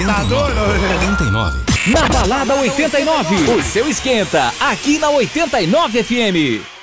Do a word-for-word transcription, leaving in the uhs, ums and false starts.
Tá doido? oitenta e nove. Na Balada oitenta e nove, o seu esquenta, aqui na oitenta e nove F M.